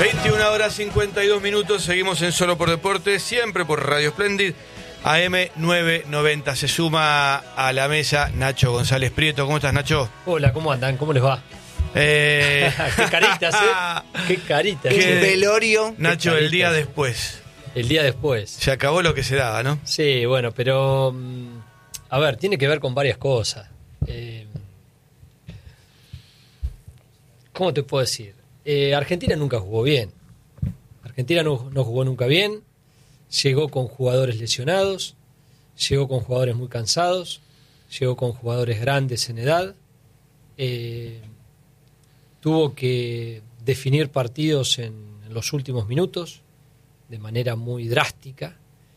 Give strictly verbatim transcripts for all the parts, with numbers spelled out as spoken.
veintiuna horas cincuenta y dos minutos, seguimos en Solo por Deportes, siempre por Radio Splendid, A M novecientos noventa. Se suma a la mesa Nacho González Prieto. ¿Cómo estás, Nacho? Hola, ¿cómo andan? ¿Cómo les va? Eh... Qué caritas, ¿eh? Qué caritas. Qué velorio. Nacho, Qué el día caritas. después. El día después. Se acabó lo que se daba, ¿no? Sí, bueno, pero... A ver, tiene que ver con varias cosas. Eh, ¿Cómo te puedo decir? Eh, Argentina nunca jugó bien. Argentina no, no jugó nunca bien. Llegó con jugadores lesionados. Llegó con jugadores muy cansados. Llegó con jugadores grandes en edad. Eh, tuvo que definir partidos en, en los últimos minutos de manera muy drástica.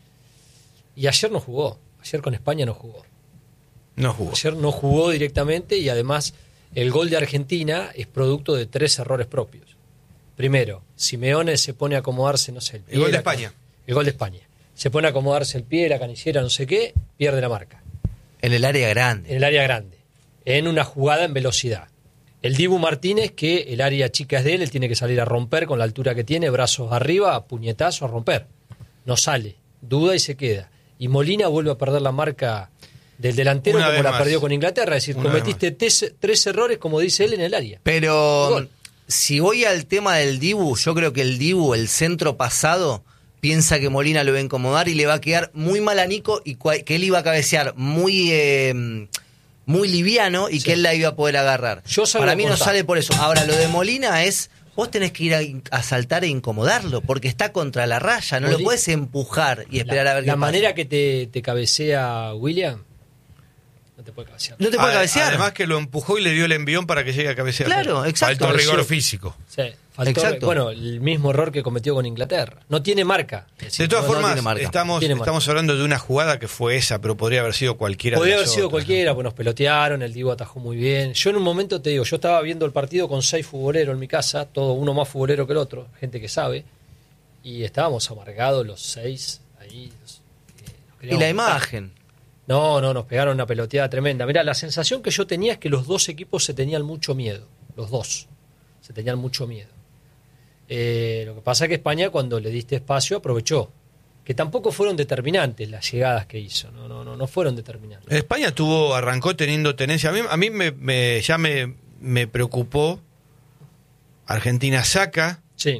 Y ayer no jugó. Ayer con España no jugó. No jugó. Ayer no jugó directamente y además el gol de Argentina es producto de tres errores propios. Primero, Simeone se pone a acomodarse, no sé, el pie. El gol de la- España. El gol de España. Se pone a acomodarse el pie, la canillera, no sé qué, pierde la marca. En el área grande. En el área grande. En una jugada en velocidad. El Dibu Martínez, que el área chica es de él, él tiene que salir a romper con la altura que tiene, brazos arriba, puñetazo a romper. No sale, duda y se queda. Y Molina vuelve a perder la marca del delantero Una como vez la más. perdió con Inglaterra. Es decir, Una cometiste tres, tres errores, como dice él, en el área. Pero Gol. si voy al tema del Dibu, yo creo que el Dibu, el centro pasado, piensa que Molina lo va a incomodar y le va a quedar muy mal a Nico y cua- que él iba a cabecear muy eh, muy liviano y Sí. que él la iba a poder agarrar. Yo salgo Para a mí no cortar. sale por eso. Ahora, lo de Molina es, vos tenés que ir a, in- a saltar e incomodarlo, porque está contra la raya, no Moli- lo puedes empujar y esperar la a ver qué la pasa. manera que te, te cabecea William, no te puede cabecear. No te puede Ade- cabecear. Además que lo empujó y le dio el envión para que llegue a cabecear. Claro, exacto. Faltó rigor Eso- físico. Sí, faltó- Exacto. Bueno, el mismo error que cometió con Inglaterra. No tiene marca. Es decir, De todas No, no formas, tiene marca. estamos, Tiene marca. estamos hablando de una jugada que fue esa, pero podría haber sido cualquiera. podría de haber las sido otras, ¿no? cualquiera, pues nos pelotearon, el Dibu atajó muy bien. Yo en un momento te digo, yo estaba viendo el partido con seis futboleros en mi casa, todo uno más futbolero que el otro, gente que sabe, y estábamos amargados los seis ahí. nos- eh, nos Y queríamos la matar. imagen. No, no, nos pegaron una peloteada tremenda. Mirá, la sensación que yo tenía es que los dos equipos se tenían mucho miedo. Los dos. Se tenían mucho miedo. Eh, lo que pasa es que España, cuando le diste espacio, aprovechó. Que tampoco fueron determinantes las llegadas que hizo. No, no, no, no fueron determinantes. España tuvo, arrancó teniendo tenencia. A mí, a mí me, me- ya me, me preocupó. Argentina saca Sí.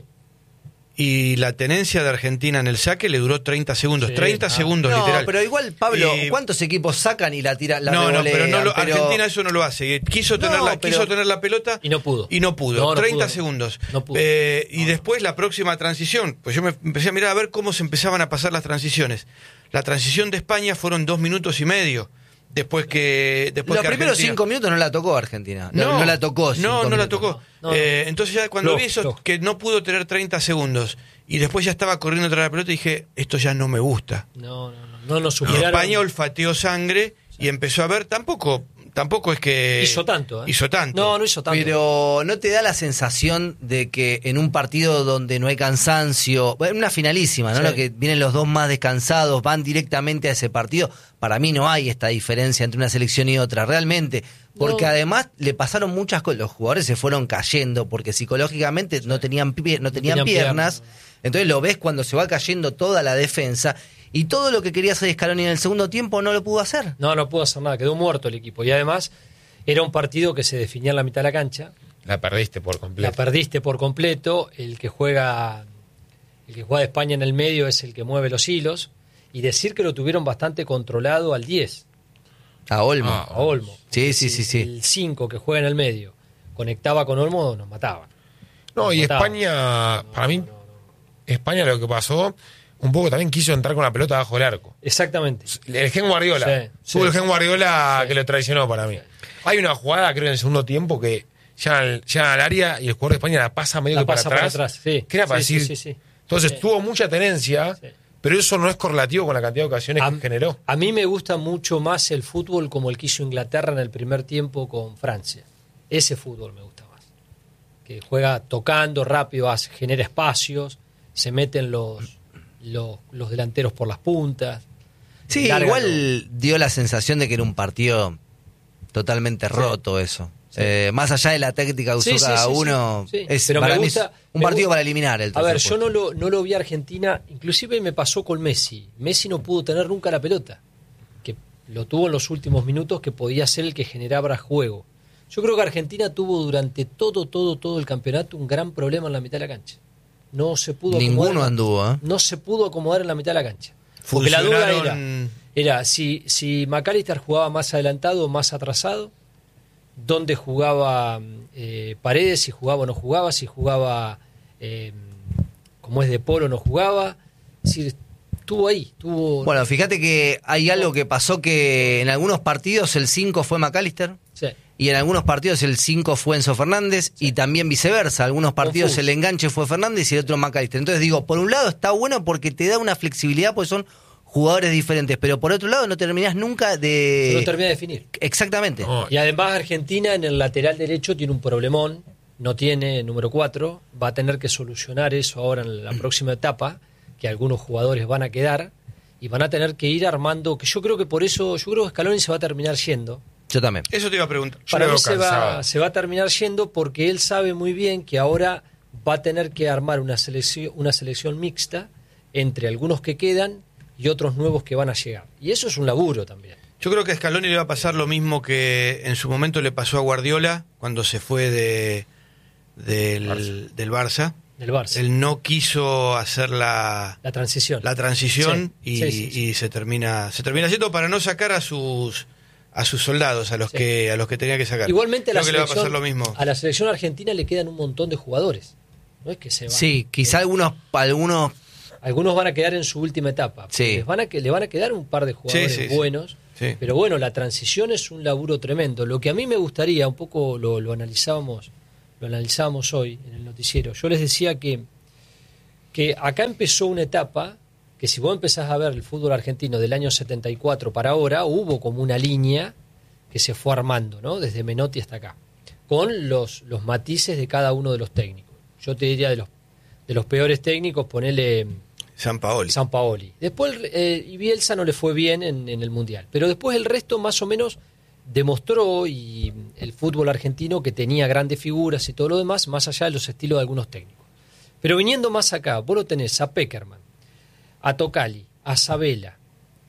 y la tenencia de Argentina en el saque le duró treinta segundos. Sí, treinta ah. segundos, No, literal. pero igual, Pablo, Y- ¿cuántos equipos sacan y la tiran? La no, no, pero no lo- revolean? Pero- Argentina eso no lo hace. Quiso tener, No, la, pero- quiso tener la pelota Y no pudo. y no pudo. No, no treinta pudo. segundos. No pudo. Eh, y No, no. después la próxima transición. Pues yo me empecé a mirar a ver cómo se empezaban a pasar las transiciones. La transición de España fueron dos minutos y medio. Después que. Después Los que primeros Argentina- cinco minutos no la tocó Argentina. No, no la tocó. cinco No, no la minutos. tocó. No, no. Eh, entonces ya cuando Flojo, vi eso, flojo. que no pudo tener treinta segundos y después ya estaba corriendo tras la pelota, dije, esto ya no me gusta. No, no, no. No nos Y superaron. España olfateó sangre y empezó a ver, tampoco, tampoco es que... Hizo tanto, ¿eh? Hizo tanto. No, no hizo tanto. Pero ¿no te da la sensación de que en un partido donde no hay cansancio, bueno, una finalísima, ¿no? Sí. Lo que vienen los dos más descansados, van directamente a ese partido? Para mí no hay esta diferencia entre una selección y otra, realmente. Porque No. además le pasaron muchas cosas. Los jugadores se fueron cayendo porque psicológicamente no tenían, pie- no tenían tenían piernas. piernas. Entonces lo ves cuando se va cayendo toda la defensa. Y todo lo que quería hacer Scaloni en el segundo tiempo no lo pudo hacer. No, no pudo hacer nada. Quedó muerto el equipo. Y además, era un partido que se definía en la mitad de la cancha. La perdiste por La completo. perdiste por completo. El que juega el que juega de España en el medio es el que mueve los hilos. Y decir que lo tuvieron bastante controlado al diez, A Olmo. Ah. a Olmo. Sí, sí, Si sí, sí. El cinco que juega en el medio conectaba con Olmo, nos mataban. No, y Mataba. España, para mí, España lo que pasó, un poco también quiso entrar con la pelota bajo el arco. Exactamente. El gen Guardiola. Sí, Tuvo sí. el gen Guardiola Sí. que lo traicionó para mí. Hay una jugada, creo, en el segundo tiempo que llegan al, llegan al área y el jugador de España la pasa medio La que para pasa atrás. para atrás, sí. Que era para Sí, decir. sí, sí, sí. Entonces Sí. tuvo mucha tenencia, Sí. pero eso no es correlativo con la cantidad de ocasiones A, que generó. a mí me gusta mucho más el fútbol como el que hizo Inglaterra en el primer tiempo con Francia. Ese fútbol me gusta más. Que juega tocando rápido, hace- genera espacios, se meten los, los, los delanteros por las puntas. Sí, largan igual dio la sensación de que era un partido totalmente roto eso. Eh, más allá de la táctica que usó Sí, sí, cada sí, uno, sí, sí. es Pero para me mí gusta- es un me partido gu- para eliminar el A ver, tercer yo puesto. no lo, no lo vi a Argentina, inclusive me pasó con Messi. Messi no pudo tener nunca la pelota, que lo tuvo en los últimos minutos, que podía ser el que generaba juego. Yo creo que Argentina tuvo durante todo, todo, todo el campeonato un gran problema en la mitad de la cancha. No se pudo Ninguno acomodar, anduvo, ¿eh? No se pudo acomodar en la mitad de la cancha. Porque la duda era, Funcionaron- era si, si McAllister jugaba más adelantado o más atrasado, dónde jugaba eh, Paredes, si jugaba o no jugaba, si jugaba eh, como es de Polo no jugaba. Es decir, estuvo ahí, estuvo... Bueno, fíjate que hay algo que pasó que en algunos partidos el cinco fue McAllister Sí. y en algunos partidos el cinco fue Enzo Fernández y también viceversa. Algunos partidos Confuso. el enganche fue Fernández y el otro McAllister. Entonces digo, por un lado está bueno porque te da una flexibilidad porque son jugadores diferentes, pero por otro lado no terminás nunca de... No termina de definir. Exactamente. No, Y además Argentina en el lateral derecho tiene un problemón, no tiene número cuatro, va a tener que solucionar eso ahora en la próxima etapa, que algunos jugadores van a quedar y van a tener que ir armando, que yo creo que por eso, yo creo que Scaloni se va a terminar yendo. Yo también. Eso te iba a preguntar. Yo Para lo mí veo se va, cansado. se va a terminar yendo porque él sabe muy bien que ahora va a tener que armar una selección, una selección mixta entre algunos que quedan y otros nuevos que van a llegar. Y eso es un laburo también. Yo creo que a Scaloni le va a pasar lo mismo que en su momento le pasó a Guardiola cuando se fue de del, Barça. del Barça. Del Barça. Él no quiso hacer la, La transición. la transición Sí, y, sí, sí, sí. y se termina se termina haciendo para no sacar a sus a sus soldados, a los Sí. que a los que tenía que sacar. Igualmente a la, creo que le va a selección, pasar lo mismo. a la selección argentina le quedan un montón de jugadores. No es que se van. Sí, quizá Eh, algunos, algunos Algunos van a quedar en su última etapa. Sí. Les van a, que- le van a quedar un par de jugadores Sí, sí, sí. buenos. Sí. Pero bueno, la transición es un laburo tremendo. Lo que a mí me gustaría, un poco lo, lo analizábamos, lo analizábamos hoy en el noticiero. Yo les decía que, que acá empezó una etapa que si vos empezás a ver el fútbol argentino del año setenta y cuatro para ahora, hubo como una línea que se fue armando, ¿no? Desde Menotti hasta acá, con los, los matices de cada uno de los técnicos. Yo te diría de los, de los peores técnicos, ponele San Paoli. San Paoli. Después, eh, y Bielsa no le fue bien en, en el Mundial. Pero después el resto más o menos demostró y el fútbol argentino que tenía grandes figuras y todo lo demás, más allá de los estilos de algunos técnicos. Pero viniendo más acá, vos lo tenés a Peckerman, a Tocali, a Sabela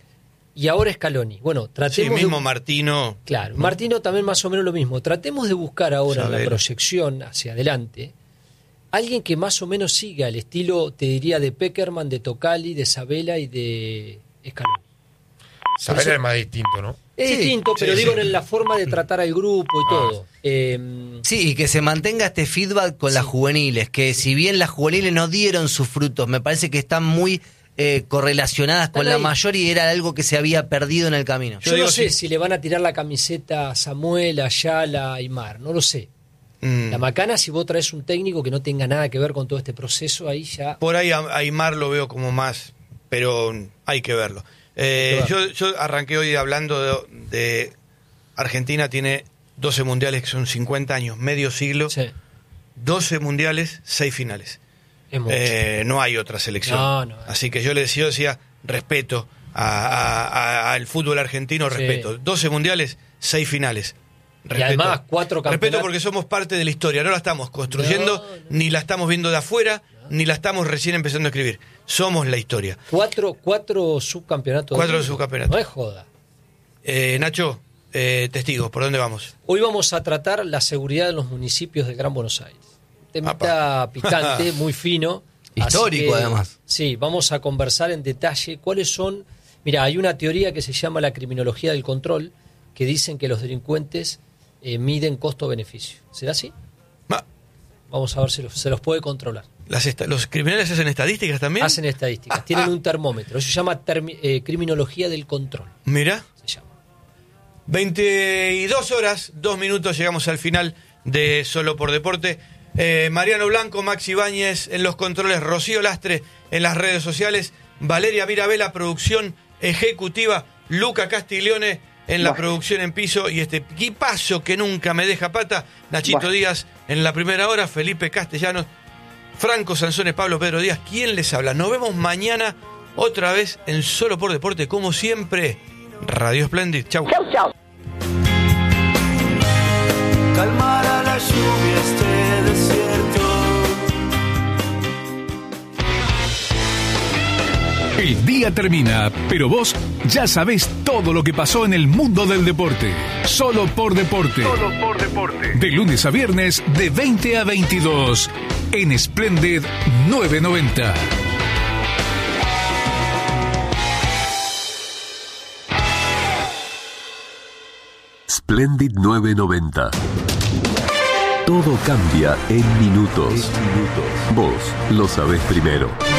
y ahora Scaloni. Bueno, Sí, tratemos mismo de... Martino. Claro, Martino también más o menos lo mismo. Tratemos de buscar ahora en la Sabela. proyección hacia adelante alguien que más o menos siga el estilo, te diría, de Peckerman, de Tocali, de Sabela y de Scaloni. Saber Eso- es más distinto, ¿no? Es Sí, distinto, pero sí, digo sí. en la forma de tratar al grupo y Ah. todo. Eh, Sí, y que se mantenga este feedback con las juveniles, que si bien las juveniles no dieron sus frutos, me parece que están muy eh, correlacionadas con Están la ahí. mayor y era algo que se había perdido en el camino. yo Yo digo no sé sí. si le van a tirar la camiseta a Samuel, a Ayala, a Aymar, no lo sé. Mm. La macana, si vos traes un técnico que no tenga nada que ver con todo este proceso, ahí ya... Por ahí a a Aymar lo veo como más, pero hay que verlo. Eh, Hay que yo, yo arranqué hoy hablando de, de Argentina tiene doce mundiales que son cincuenta años, medio siglo, Sí, doce mundiales, seis finales. es mucho. Eh, no hay otra selección. No, no. Así que yo le decía, yo decía respeto a- a- a- al fútbol argentino, Sí. respeto. doce mundiales, seis finales. Respeto. además, cuatro Respeto campeonatos. porque somos parte de la historia, no la estamos construyendo, No, no. ni la estamos viendo de afuera, ni la estamos recién empezando a escribir. Somos la historia. Cuatro, cuatro subcampeonatos. del Cuatro mundo. subcampeonatos. No es joda. Eh, Nacho, eh, testigos, ¿por dónde vamos? Hoy vamos a tratar la seguridad en los municipios del Gran Buenos Aires. Temita Apa. picante, muy fino. así Histórico, que, además. Sí, vamos a conversar en detalle cuáles son... Mira, hay una teoría que se llama la criminología del control, que dicen que los delincuentes eh, miden costo-beneficio. ¿Será así? Ma- Vamos a ver si los- se los puede controlar. las esta- ¿Los criminales hacen estadísticas también? Hacen estadísticas, tienen un termómetro. Eso se llama termi- eh, criminología del control. Mira. Se llama. veintidós horas, dos minutos, llegamos al final de Solo por Deporte. Eh, Mariano Blanco, Maxi Ibáñez en los controles, Rocío Lastre en las redes sociales, Valeria Mirabella, producción ejecutiva, Luca Castiglione en la producción en piso y este equipazo que nunca me deja pata, Nachito Buah. Díaz en la primera hora, Felipe Castellanos, Franco Sanzones, Pablo Pedro Díaz, ¿quién les habla? Nos vemos mañana otra vez en Solo por Deporte, como siempre, Radio Splendid. Chau. Chau, chau. Calma. El día termina, pero vos ya sabés todo lo que pasó en el mundo del deporte. Solo por deporte. Solo por deporte. De lunes a viernes, de veinte a veintidós, en Splendid novecientos noventa. Splendid novecientos noventa. Todo cambia en minutos. Vos lo sabés primero.